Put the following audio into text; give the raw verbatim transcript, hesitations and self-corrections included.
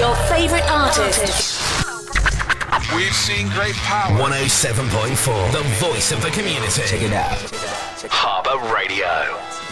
your favourite artists. We've seen great power. one oh seven point four, the voice of the community. Check it out. Harbour Radio.